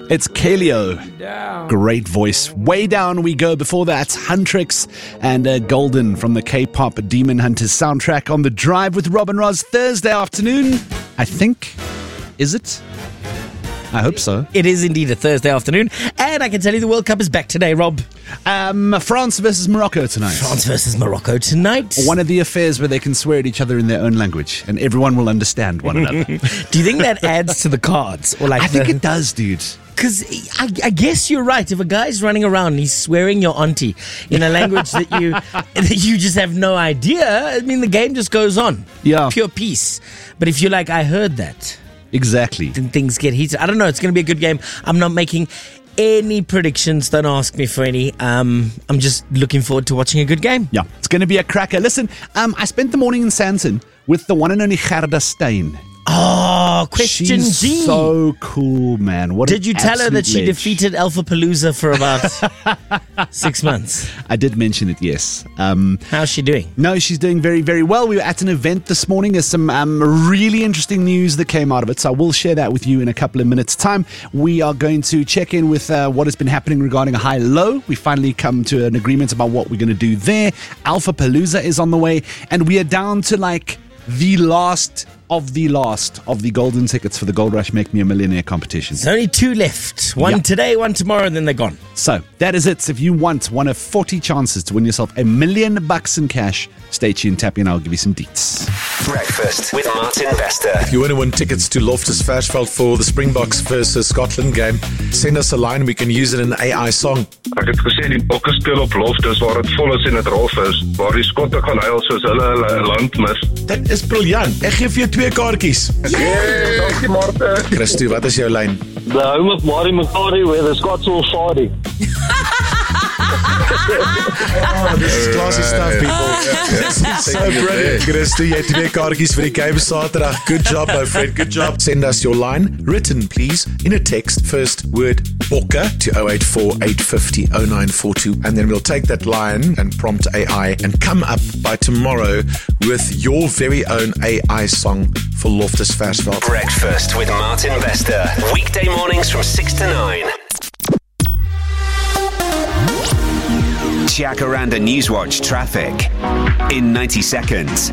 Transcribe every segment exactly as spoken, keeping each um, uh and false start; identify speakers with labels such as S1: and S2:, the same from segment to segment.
S1: It's Kaleo. Great voice. Way Down we go. Before that, Huntrix and uh, Golden from the K-pop Demon Hunters soundtrack on The Drive with Rob and Roz Thursday afternoon. I think. Is it? I hope so.
S2: It is indeed a Thursday afternoon. And I can tell you the World Cup is back today, Rob.
S1: Um, France versus Morocco tonight.
S2: France versus Morocco tonight.
S1: One of the affairs where they can swear at each other in their own language and everyone will understand one another.
S2: Do you think that adds to the cards? Or like
S1: I think
S2: the-
S1: it does, dude.
S2: Because I, I guess you're right. If a guy's running around and he's swearing your auntie in a language that you that you just have no idea, I mean, the game just goes on.
S1: Yeah.
S2: Pure peace. But if you're like, I heard that,
S1: Exactly.
S2: then things get heated. I don't know. It's going to be a good game. I'm not making any predictions. Don't ask me for any. Um, I'm just looking forward to watching a good game.
S1: Yeah, it's going to be a cracker. Listen, um, I spent the morning in Sandton with the one and only Gerda Steyn.
S2: Oh, question
S1: She's
S2: G.
S1: so cool, man. What
S2: Did
S1: an
S2: you tell her that she
S1: absolute ledge.
S2: defeated Alpha Palooza for about six months?
S1: I did mention it, yes. Um,
S2: How's she doing?
S1: no, she's doing very, very well. We were at an event this morning. There's some um, really interesting news that came out of it, so I will share that with you in a couple of minutes' time. We are going to check in with uh, what has been happening regarding a high-low. We finally come to an agreement about what we're going to do there. Alpha Palooza is on the way, and we are down to like the last of the last of the golden tickets for the Gold Rush Make Me a Millionaire competition.
S2: There's only two left. One
S1: Yeah.
S2: today, one tomorrow, and then they're gone.
S1: So that is it. If you want one of forty chances to win yourself a million bucks in cash, stay tuned, Tappy, and I'll give you some deets.
S3: Breakfast with Martin Vester.
S4: If you want to win tickets to Loftus Versfeld for the Springboks versus Scotland game, send us a line. We can use it in an A I song.
S5: Ek het gesê die bokke speel op Loftus waar dit vol is en dit rof is, waar die skotte gaan huil soos hulle hulle land mis.
S4: Dit is briljant. Ek gee vir jou twee kaartjies.
S5: Hey, dankie Martin.
S4: Christo, wat is jou lyn?
S6: The home of Marty McCarty where the Scots all shardy.
S4: Oh, this is classy stuff, people. This is so brilliant. Christo, jy het twee kaartjies vir die game Saterdag. Good job, my friend. Good job. Send us your line, written, please, in a text. First word, bokke, to oh eight four, eight five oh, oh nine four two. And then we'll take that line and prompt A I and come up by tomorrow with your very own A I song for Loftus Versfeld.
S3: Breakfast with Martin Vester. Weekday mornings from six to nine. Jacaranda Newswatch traffic in ninety seconds.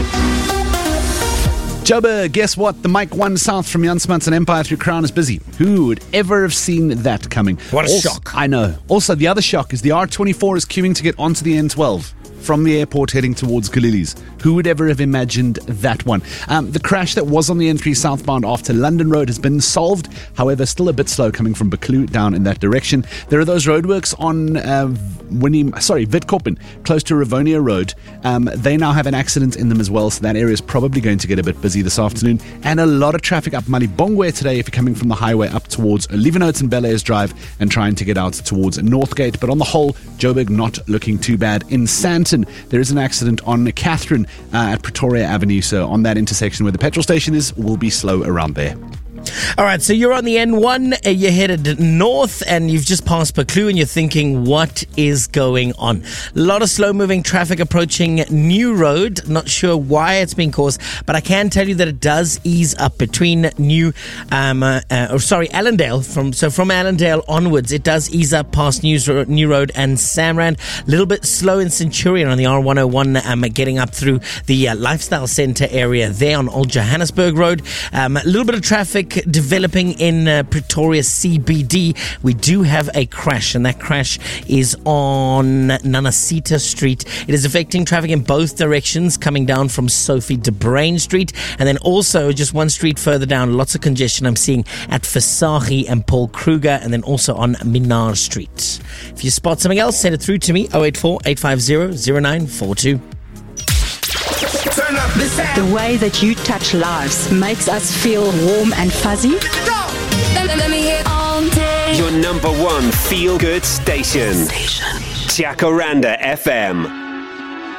S1: Joburg, guess what? The Mike one south from Jansmans and Empire through Crown is busy. Who would ever have seen that coming?
S2: What a
S1: Also-
S2: shock.
S1: I know. Also, the other shock is the R twenty-four is queuing to get onto the N twelve from the airport heading towards Galilee's. Who would ever have imagined that one? Um, the crash that was on the N three southbound after London Road has been solved. However, still a bit slow coming from Buccleuch down in that direction. There are those roadworks on uh, Winnie, sorry, Witkoppen, close to Rivonia Road. Um, they now have an accident in them as well, so that area is probably going to get a bit busy this afternoon. And a lot of traffic up Malibongwe today if you're coming from the highway up towards Leeuwenhoek and Bel Airs Drive and trying to get out towards Northgate. But on the whole, Joburg not looking too bad. In Sandton, there is an accident on Catherine uh, at Pretoria Avenue, so on that intersection where the petrol station is, will be slow around there.
S2: All right, so you're on the N one, uh, you're headed north, and you've just passed Buccleuch, and you're thinking, what is going on? A lot of slow-moving traffic approaching New Road. Not sure why it's being caused, but I can tell you that it does ease up between New, um, uh, uh, or sorry, Allendale. From so from Allendale onwards, it does ease up past News Ro- New Road and Samrand. A little bit slow in Centurion on the R one oh one, um, getting up through the uh, Lifestyle Centre area there on Old Johannesburg Road. Um, a little bit of traffic developing in uh, Pretoria C B D. We do have a crash, and that crash is on Nanasita Street. It is affecting traffic in both directions, coming down from Sophie de Bruyn Street, and then also just one street further down, lots of congestion I'm seeing at Versaghi and Paul Kruger, and then also on Minard Street. If you spot something else, send it through to me, oh eight four, eight five oh, oh nine four two.
S3: Turn up the sound.
S7: The way that you touch lives makes us feel warm and fuzzy.
S3: Your number one feel-good station. Jacaranda F M.